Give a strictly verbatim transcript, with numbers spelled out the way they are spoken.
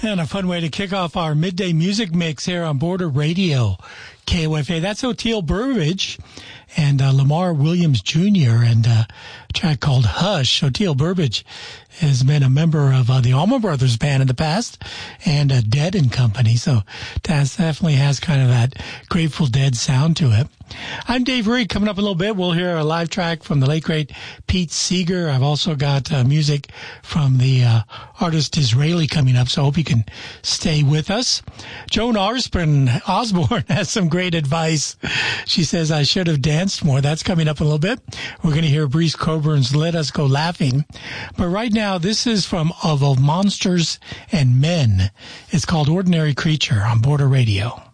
And a fun way to kick off our midday music mix here on Border Radio, K O F A. That's Oteil Burbidge and uh, Lamar Williams Junior and uh, a track called Hush. Oteil Burbidge has been a member of uh, the Allman Brothers Band in the past and uh, Dead and Company. So that definitely has kind of that Grateful Dead sound to it. I'm Dave Reed. Coming up in a little bit, we'll hear a live track from the late, great Pete Seeger. I've also got uh, music from the uh, artist Disraeli coming up, so I hope you can stay with us. Joan Osborne, Osborne has some great advice. She says, I should have danced more. That's coming up in a little bit. We're going to hear Breeze Coburn's Let Us Go Laughing. But right now, this is from Of, of Monsters and Men. It's called Ordinary Creature on Border Radio.